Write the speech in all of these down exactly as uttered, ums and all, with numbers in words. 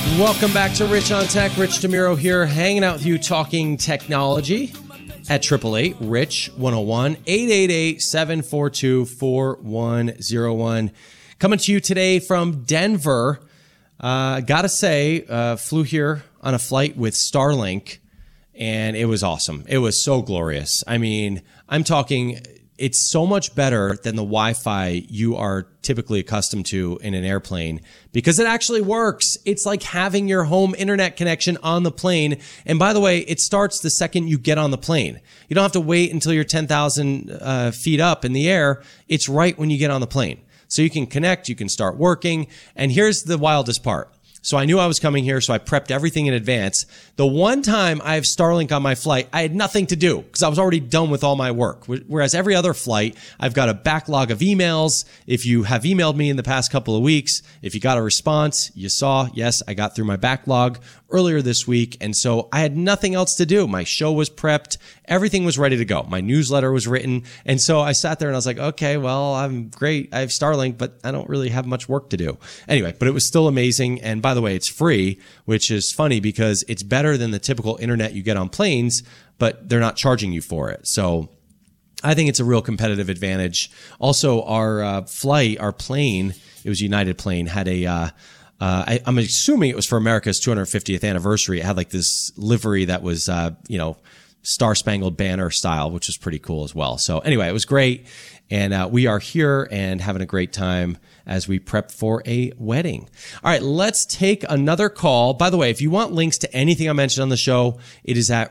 Welcome back to Rich on Tech. Rich DeMuro here, hanging out with you, talking technology at eight eight eight, RICH one oh one, eight eight eight, seven four two, four one oh one. Coming to you today from Denver. Uh, gotta say, uh, flew here on a flight with Starlink, and it was awesome. It was so glorious. I mean, I'm talking... It's so much better than the Wi-Fi you are typically accustomed to in an airplane because it actually works. It's like having your home internet connection on the plane. And by the way, it starts the second you get on the plane. You don't have to wait until you're ten thousand uh, feet up in the air. It's right when you get on the plane. So you can connect, you can start working. And here's the wildest part. So I knew I was coming here, so I prepped everything in advance. The one time I have Starlink on my flight, I had nothing to do because I was already done with all my work. Whereas every other flight, I've got a backlog of emails. If you have emailed me in the past couple of weeks, if you got a response, you saw, yes, I got through my backlog earlier this week. And so I had nothing else to do. My show was prepped. Everything was ready to go. My newsletter was written. And so I sat there and I was like, okay, well, I'm great. I have Starlink, but I don't really have much work to do. Anyway, but it was still amazing. And by the way, it's free, which is funny because it's better than the typical internet you get on planes, but they're not charging you for it. So I think it's a real competitive advantage. Also, our uh, flight, our plane, it was a United plane, had a, uh, uh, I, I'm assuming it was for America's two hundred fiftieth anniversary. It had like this livery that was, uh, you know, Star Spangled Banner style, which was pretty cool as well. So anyway, it was great. And uh, we are here and having a great time as we prep for a wedding. All right, let's take another call. By the way, if you want links to anything I mentioned on the show, it is at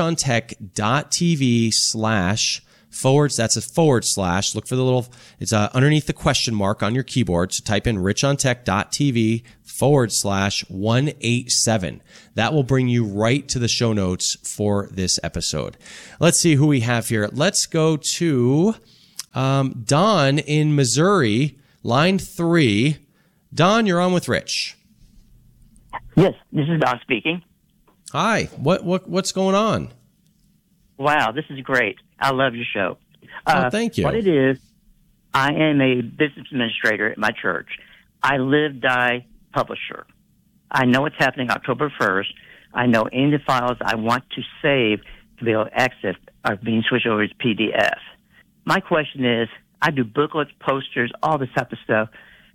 richontech.tv slash forwards. That's a forward slash. Look for the little, it's uh, underneath the question mark on your keyboard. So type in richontech.tv forward slash 187. That will bring you right to the show notes for this episode. Let's see who we have here. Let's go to um, Don in Missouri, line three. Don, you're on with Rich. Yes, this is Don speaking. Hi. What what what's going on? Wow, this is great. I love your show. Oh, Uh, thank you. What it is, I am a business administrator at my church. I live, die, publisher. I know what's happening October first. I know any of the files I want to save to be able to access are being switched over to P D F. My question is, I do booklets, posters, all this type of stuff.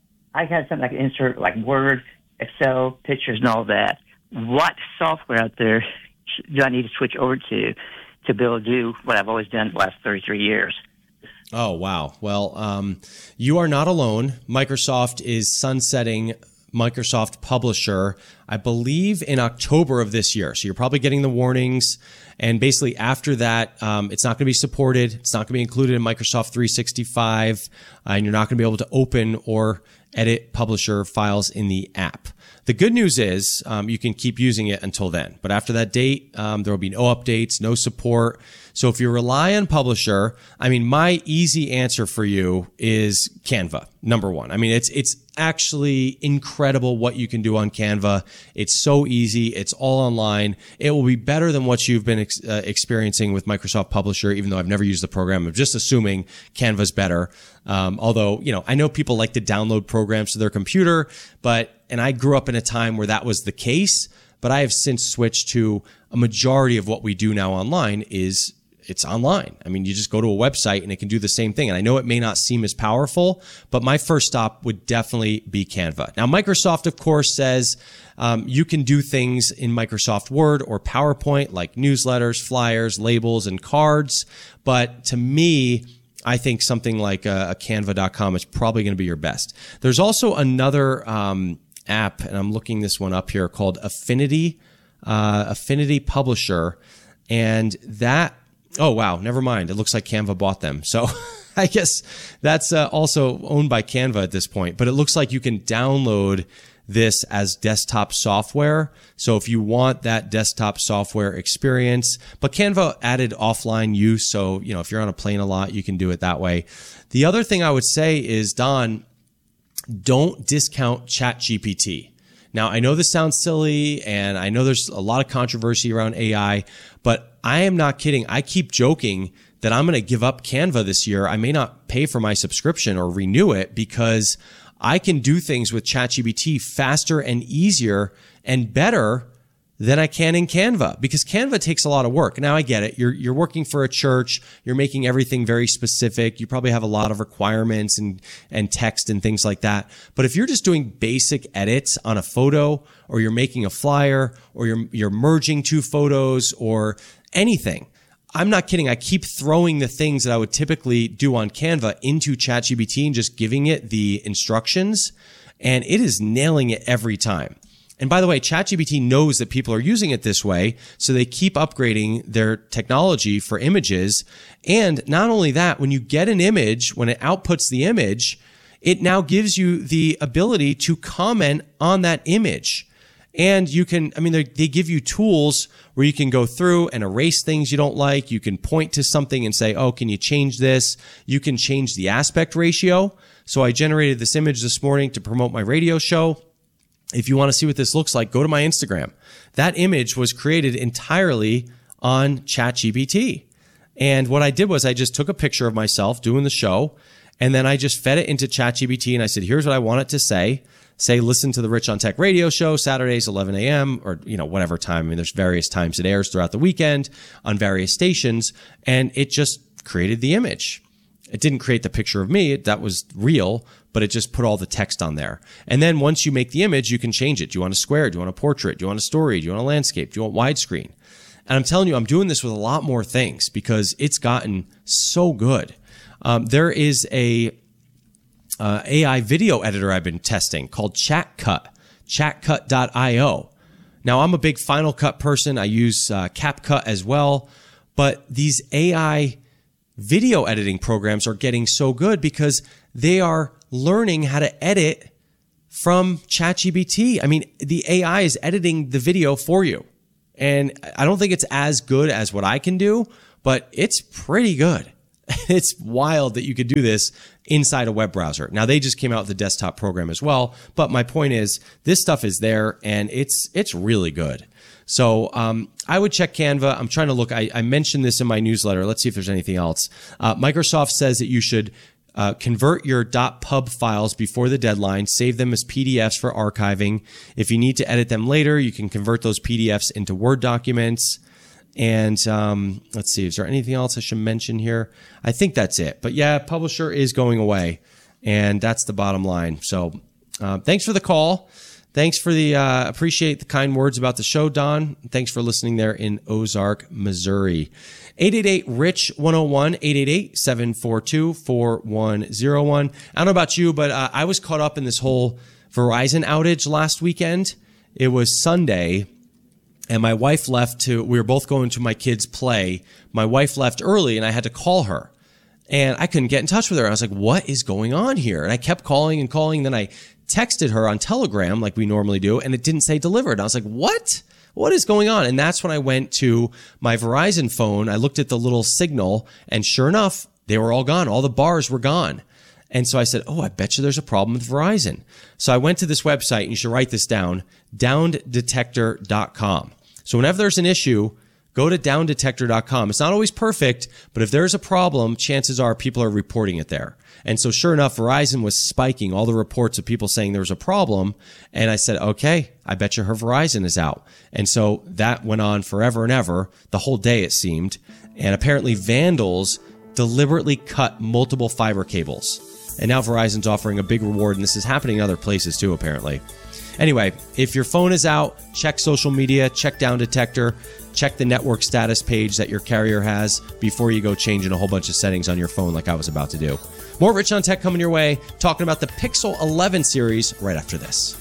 I got something I can insert like Word, Excel, pictures, and all that. What software out there do I need to switch over to to be able to do what I've always done the last thirty-three years? Oh, wow. Well, um, you are not alone. Microsoft is sunsetting Microsoft Publisher, I believe, in October of this year. So you're probably getting the warnings. And basically after that, um, it's not going to be supported. It's not going to be included in Microsoft three sixty-five. Uh, and you're not going to be able to open or edit Publisher files in the app. The good news is um, you can keep using it until then. But after that date, um, there will be no updates, no support. So if you rely on Publisher, I mean, my easy answer for you is Canva, number one. I mean, it's it's actually incredible what you can do on Canva. It's so easy. It's all online. It will be better than what you've been ex- uh, experiencing with Microsoft Publisher, even though I've never used the program. I'm just assuming Canva's better. Um, although, you know, I know people like to download programs to their computer, but and I grew up in a time where that was the case, but I have since switched to a majority of what we do now online is it's online. I mean, you just go to a website and it can do the same thing. And I know it may not seem as powerful, but my first stop would definitely be Canva. Now, Microsoft, of course, says um, you can do things in Microsoft Word or PowerPoint like newsletters, flyers, labels, and cards. But to me, I think something like a, a canva dot com is probably going to be your best. There's also another um, app, and I'm looking this one up here, called Affinity, uh, Affinity Publisher. And that, oh, wow, never mind. It looks like Canva bought them. So I guess that's uh, also owned by Canva at this point. But it looks like you can download this as desktop software. So if you want that desktop software experience, but Canva added offline use. So, you know, if you're on a plane a lot, you can do it that way. The other thing I would say is, Don, don't discount ChatGPT. Now, I know this sounds silly and I know there's a lot of controversy around A I, but I am not kidding. I keep joking that I'm going to give up Canva this year. I may not pay for my subscription or renew it because I can do things with ChatGPT faster and easier and better than I can in Canva, because Canva takes a lot of work. Now I get it. You're, you're working for a church. You're making everything very specific. You probably have a lot of requirements and, and text and things like that. But if you're just doing basic edits on a photo, or you're making a flyer, or you're, you're merging two photos or anything, I'm not kidding. I keep throwing the things that I would typically do on Canva into ChatGPT and just giving it the instructions, and it is nailing it every time. And by the way, ChatGPT knows that people are using it this way, so they keep upgrading their technology for images. And not only that, when you get an image, when it outputs the image, it now gives you the ability to comment on that image. And you can, I mean, they, they give you tools where you can go through and erase things you don't like. You can point to something and say, oh, can you change this? You can change the aspect ratio. So I generated this image this morning to promote my radio show. If you want to see what this looks like, go to my Instagram. That image was created entirely on ChatGPT. And what I did was I just took a picture of myself doing the show, and then I just fed it into ChatGPT, and I said, here's what I want it to say. Say, listen to the Rich on Tech radio show, Saturdays, eleven a.m., or, you know, whatever time. I mean, there's various times it airs throughout the weekend on various stations, and it just created the image. It didn't create the picture of me. That was real, but it just put all the text on there. And then once you make the image, you can change it. Do you want a square? Do you want a portrait? Do you want a story? Do you want a landscape? Do you want widescreen? And I'm telling you, I'm doing this with a lot more things because it's gotten so good. Um, there is a uh, A I video editor I've been testing called ChatCut, chatcut dot io. Now, I'm a big Final Cut person. I use uh, CapCut as well. But these A I video editing programs are getting so good because they are learning how to edit from ChatGPT. I mean, the A I is editing the video for you. And I don't think it's as good as what I can do, but it's pretty good. It's wild that you could do this inside a web browser. Now, they just came out with a desktop program as well. But my point is, this stuff is there and it's it's really good. So um, I would check Canva. I'm trying to look. I, I mentioned this in my newsletter. Let's see if there's anything else. Uh, Microsoft says that you should uh, convert your .pub files before the deadline. Save them as P D Fs for archiving. If you need to edit them later, you can convert those P D Fs into Word documents. And um, let's see, is there anything else I should mention here? I think that's it. But yeah, Publisher is going away, and that's the bottom line. So uh, thanks for the call. Thanks for the, uh, appreciate the kind words about the show, Don. Thanks for listening there in Ozark, Missouri. eight eight eight, R I C H, one oh one, eight eight eight, seven four two, four one oh one. I don't know about you, but uh, I was caught up in this whole Verizon outage last weekend. It was Sunday, and my wife left to, we were both going to my kids' play. My wife left early, and I had to call her. And I couldn't get in touch with her. I was like, what is going on here? And I kept calling and calling. Then I texted her on Telegram like we normally do, and it didn't say delivered. I was like, what? What is going on? And that's when I went to my Verizon phone. I looked at the little signal, and sure enough, they were all gone. All the bars were gone. And so I said, oh, I bet you there's a problem with Verizon. So I went to this website, and you should write this down, down detector dot com. So whenever there's an issue, go to down detector dot com. It's not always perfect, but if there's a problem, chances are people are reporting it there. And so sure enough, Verizon was spiking all the reports of people saying there was a problem. And I said, okay, I bet you her Verizon is out. And so that went on forever and ever, the whole day it seemed. And apparently vandals deliberately cut multiple fiber cables. And now Verizon's offering a big reward, and this is happening in other places too, apparently. Anyway, if your phone is out, check social media, check Down Detector, check the network status page that your carrier has before you go changing a whole bunch of settings on your phone like I was about to do. More Rich on Tech coming your way, talking about the Pixel eleven series right after this.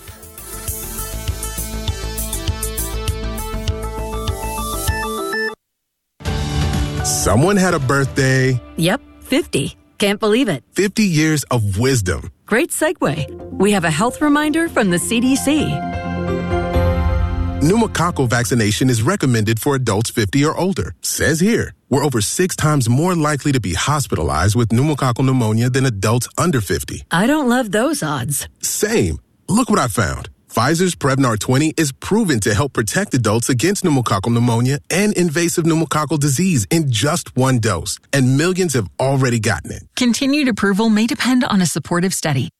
Someone had a birthday. Yep, fifty. Can't believe it. fifty years of wisdom. Great segue. We have a health reminder from the C D C. Pneumococcal vaccination is recommended for adults fifty or older. Says here, we're over six times more likely to be hospitalized with pneumococcal pneumonia than adults under fifty. I don't love those odds. Same. Look what I found. Pfizer's Prevnar twenty is proven to help protect adults against pneumococcal pneumonia and invasive pneumococcal disease in just one dose. And millions have already gotten it. Continued approval may depend on a supportive study.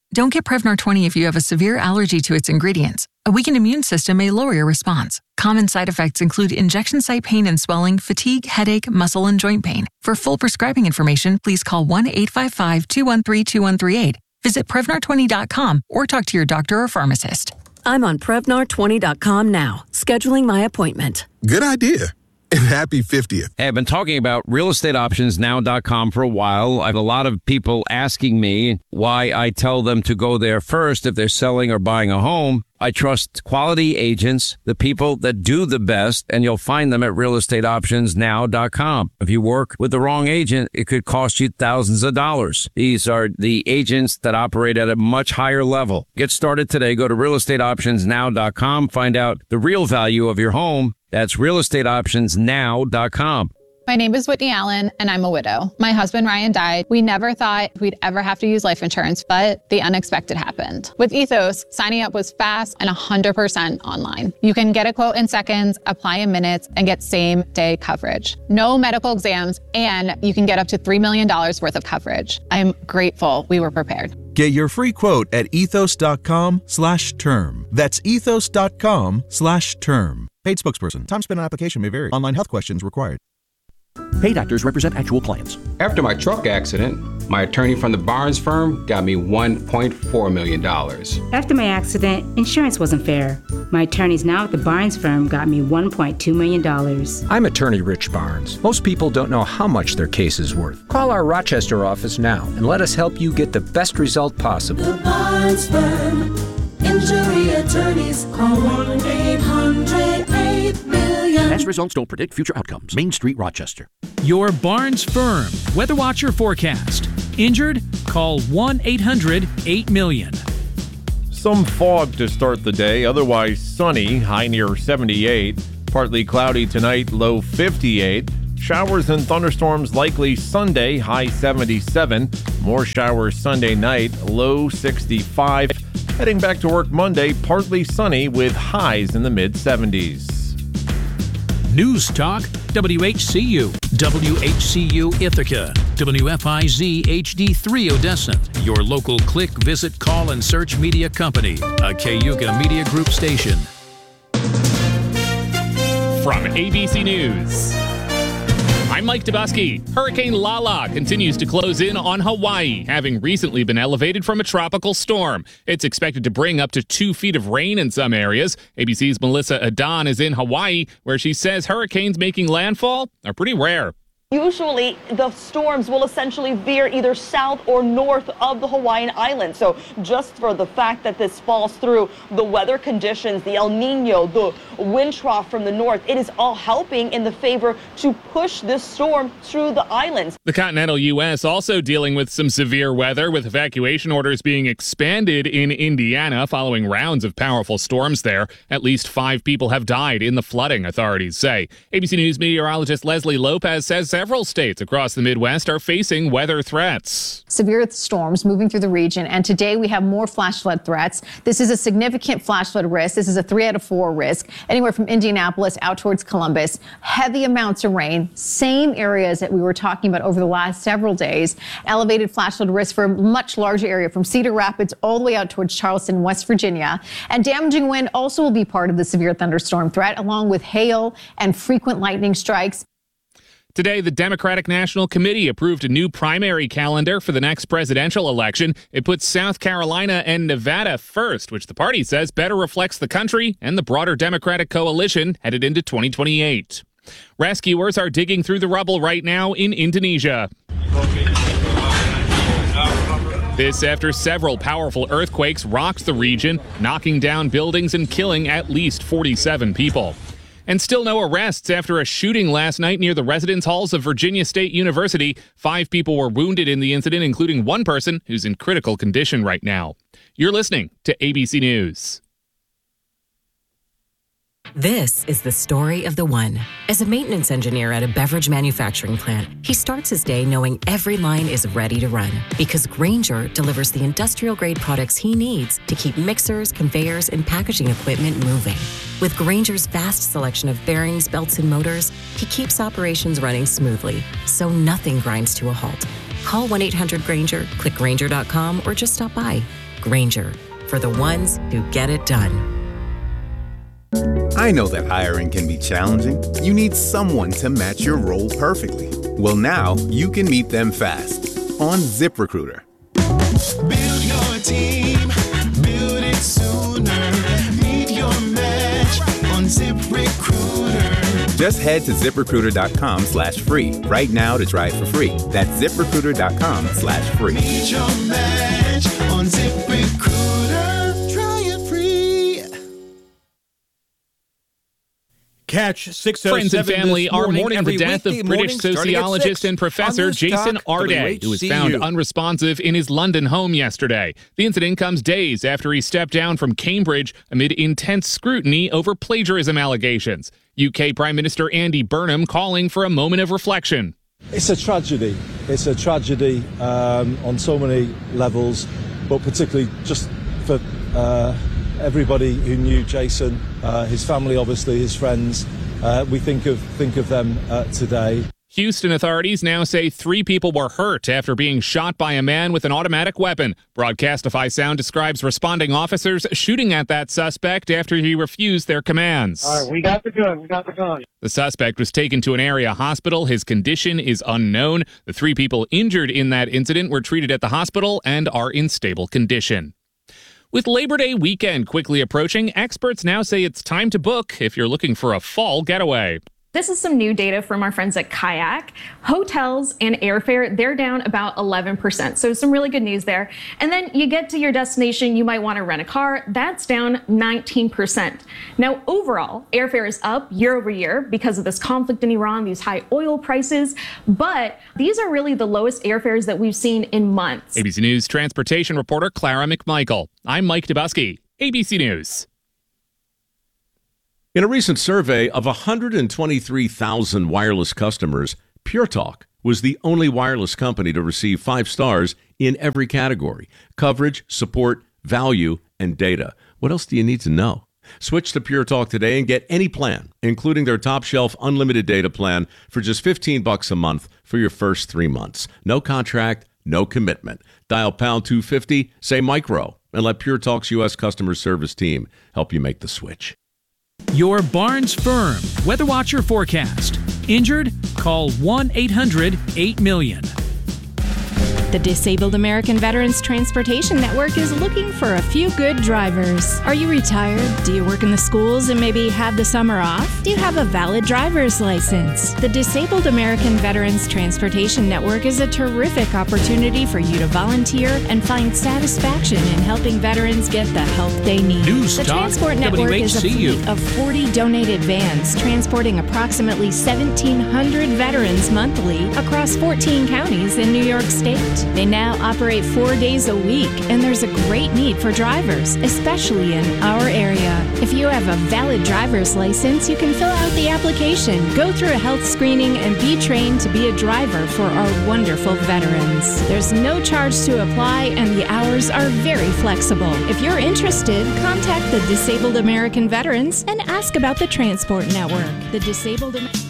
Don't get Prevnar twenty if you have a severe allergy to its ingredients. A weakened immune system may lower your response. Common side effects include injection site pain and swelling, fatigue, headache, muscle, and joint pain. For full prescribing information, please call one eight five five, two one three, two one three eight. Visit Prevnar twenty dot com or talk to your doctor or pharmacist. I'm on Prevnar twenty dot com now, scheduling my appointment. Good idea. And happy fiftieth. Hey, I've been talking about real estate options now dot com for a while. I have a lot of people asking me why I tell them to go there first if they're selling or buying a home. I trust quality agents, the people that do the best, and you'll find them at real estate options now dot com. If you work with the wrong agent, it could cost you thousands of dollars. These are the agents that operate at a much higher level. Get started today. Go to real estate options now dot com. Find out the real value of your home. That's real estate options now dot com. My name is Whitney Allen, and I'm a widow. My husband, Ryan, died. We never thought we'd ever have to use life insurance, but the unexpected happened. With Ethos, signing up was fast and one hundred percent online. You can get a quote in seconds, apply in minutes, and get same-day coverage. No medical exams, and you can get up to three million dollars worth of coverage. I'm grateful we were prepared. Get your free quote at ethos.com slash term. That's ethos.com slash term. Paid spokesperson. Time spent on application may vary. Online health questions required. Paid actors represent actual clients. After my truck accident, my attorney from the Barnes firm got me one point four million dollars. After my accident, insurance wasn't fair. My attorneys now at the Barnes firm got me one point two million dollars. I'm attorney Rich Barnes. Most people don't know how much their case is worth. Call our Rochester office now and let us help you get the best result possible. The Barnes firm. Injury attorneys. Call one eight hundred eight million. Past results don't predict future outcomes. Main Street, Rochester. Your Barnes firm. Weather Watcher forecast. Injured? Call one eight hundred eight million. Some fog to start the day, otherwise sunny, high near seventy-eight. Partly cloudy tonight, low fifty-eight. Showers and thunderstorms likely Sunday, high seventy-seven. More showers Sunday night, low sixty-five. Heading back to work Monday, partly sunny with highs in the mid-seventies. News Talk, W H C U, W H C U Ithaca, W F I Z H D three Odessa, your local click, visit, call, and search media company, a Cayuga Media Group station. From A B C News, I'm Mike Dubusky. Hurricane Lala continues to close in on Hawaii, having recently been elevated from a tropical storm. It's expected to bring up to two feet of rain in some areas. A B C's Melissa Adon is in Hawaii, where she says hurricanes making landfall are pretty rare. Usually, the storms will essentially veer either south or north of the Hawaiian Islands. So just for the fact that this falls through the weather conditions, the El Nino, the wind trough from the north, it is all helping in the favor to push this storm through the islands. The continental U S also dealing with some severe weather, with evacuation orders being expanded in Indiana following rounds of powerful storms there. At least five people have died in the flooding, authorities say. A B C News meteorologist Leslie Lopez says several states across the Midwest are facing weather threats. Severe storms moving through the region, and today we have more flash flood threats. This is a significant flash flood risk. This is a three out of four risk, anywhere from Indianapolis out towards Columbus. Heavy amounts of rain, same areas that we were talking about over the last several days. Elevated flash flood risk for a much larger area from Cedar Rapids all the way out towards Charleston, West Virginia. And damaging wind also will be part of the severe thunderstorm threat, along with hail and frequent lightning strikes. Today, the Democratic National Committee approved a new primary calendar for the next presidential election. It puts South Carolina and Nevada first, which the party says better reflects the country and the broader Democratic coalition headed into twenty twenty-eight. Rescuers are digging through the rubble right now in Indonesia. This after several powerful earthquakes rocked the region, knocking down buildings and killing at least forty-seven people. And still no arrests after a shooting last night near the residence halls of Virginia State University. Five people were wounded in the incident, including one person who's in critical condition right now. You're listening to A B C News. This is the story of the one. As a maintenance engineer at a beverage manufacturing plant, he starts his day knowing every line is ready to run, because Grainger delivers the industrial-grade products he needs to keep mixers, conveyors, and packaging equipment moving. With Grainger's vast selection of bearings, belts, and motors, he keeps operations running smoothly, so nothing grinds to a halt. Call one eight hundred Grainger, click Grainger dot com, or just stop by. Grainger, for the ones who get it done. I know that hiring can be challenging. You need someone to match your role perfectly. Well, now you can meet them fast on ZipRecruiter. Build your team, build it sooner. Meet your match on ZipRecruiter. Just head to ZipRecruiter.com slash free right now to try it for free. That's ZipRecruiter.com slash free. Meet your match on ZipRecruiter. Try it free. Catch six oh seven Friends and family this are morning, mourning the every death of weekday British morning, starting at sociologist six and professor on News Jason Talk, Arday, who was W H C U. found unresponsive in his London home yesterday. The incident comes days after he stepped down from Cambridge amid intense scrutiny over plagiarism allegations. U K Prime Minister Andy Burnham calling for a moment of reflection. It's a tragedy. It's a tragedy um, on so many levels, but particularly just for uh, everybody who knew Jason, uh, his family, obviously, his friends. Uh, we think of think of them uh, today. Houston authorities now say three people were hurt after being shot by a man with an automatic weapon. Broadcastify Sound describes responding officers shooting at that suspect after he refused their commands. All right, we got the gun. We got the gun. The suspect was taken to an area hospital. His condition is unknown. The three people injured in that incident were treated at the hospital and are in stable condition. With Labor Day weekend quickly approaching, experts now say it's time to book if you're looking for a fall getaway. This is some new data from our friends at Kayak. Hotels and airfare, they're down about eleven percent. So some really good news there. And then you get to your destination, you might want to rent a car. That's down nineteen percent. Now, overall, airfare is up year over year because of this conflict in Iran, these high oil prices. But these are really the lowest airfares that we've seen in months. A B C News transportation reporter Clara McMichael. I'm Mike Dubusky, A B C News. In a recent survey of one hundred twenty-three thousand wireless customers, Pure Talk was the only wireless company to receive five stars in every category: coverage, support, value, and data. What else do you need to know? Switch to Pure Talk today and get any plan, including their top shelf unlimited data plan, for just fifteen bucks a month for your first three months. No contract, no commitment. Dial pound two fifty, say micro, and let Pure Talk's U S customer service team help you make the switch. Your Barnes Firm Weather Watcher forecast. Injured? Call one eight hundred eight million. The Disabled American Veterans Transportation Network is looking for a few good drivers. Are you retired? Do you work in the schools and maybe have the summer off? Do you have a valid driver's license? The Disabled American Veterans Transportation Network is a terrific opportunity for you to volunteer and find satisfaction in helping veterans get the help they need. News the Talk, Transport Network W H C U. is a fleet of forty donated vans transporting approximately seventeen hundred veterans monthly across fourteen counties in New York State. They now operate four days a week, and there's a great need for drivers, especially in our area. If you have a valid driver's license, you can fill out the application, go through a health screening, and be trained to be a driver for our wonderful veterans. There's no charge to apply, and the hours are very flexible. If you're interested, contact the Disabled American Veterans and ask about the Transport Network. The Disabled American